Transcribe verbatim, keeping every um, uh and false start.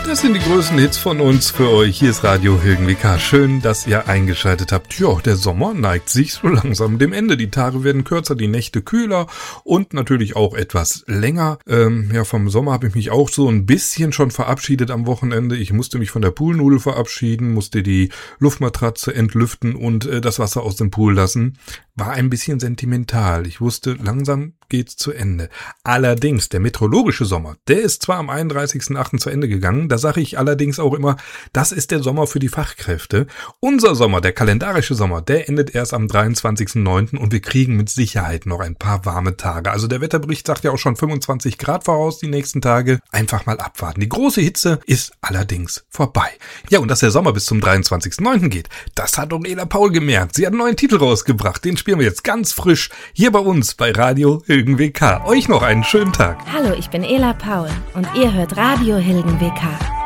Das sind die größten Hits von uns für euch. Hier ist Radio Hilgen W K. Schön, dass ihr eingeschaltet habt. Ja, der Sommer neigt sich so langsam dem Ende. Die Tage werden kürzer, die Nächte kühler und natürlich auch etwas länger. Ähm, ja, vom Sommer habe ich mich auch so ein bisschen schon verabschiedet am Wochenende. Ich musste mich von der Poolnudel verabschieden, musste die Luftmatratze entlüften und äh, das Wasser aus dem Pool lassen. War ein bisschen sentimental. Ich wusste, langsam geht's zu Ende. Allerdings, der meteorologische Sommer, der ist zwar am einunddreißigsten achten zu Ende gegangen, da sage ich allerdings auch immer, das ist der Sommer für die Fachkräfte. Unser Sommer, der kalendarische Sommer, der endet erst am dreiundzwanzigsten neunten und wir kriegen mit Sicherheit noch ein paar warme Tage. Also der Wetterbericht sagt ja auch schon fünfundzwanzig Grad voraus die nächsten Tage. Einfach mal abwarten. Die große Hitze ist allerdings vorbei. Ja, und dass der Sommer bis zum dreiundzwanzigsten neunten geht, das hat auch Ela Paul gemerkt. Sie hat einen neuen Titel rausgebracht, den spielen wir jetzt ganz frisch hier bei uns bei Radio Hilgen W K. Euch noch einen schönen Tag. Hallo, ich bin Ela Paul und ihr hört Radio Hilgen W K.